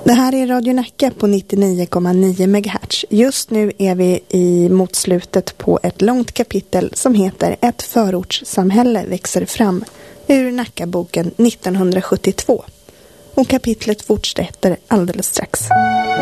Det här är Radio Nacka på 99,9 MHz. Just nu är vi mot slutet på ett långt kapitel som heter Ett förortssamhälle växer fram ur Nackaboken 1972. Och kapitlet fortsätter alldeles strax.